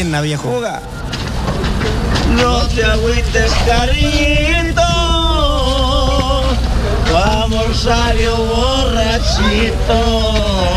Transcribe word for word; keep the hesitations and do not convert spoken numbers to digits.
buena, viejo. Juga. No te agüites, carito. Tu amor salió borrachito.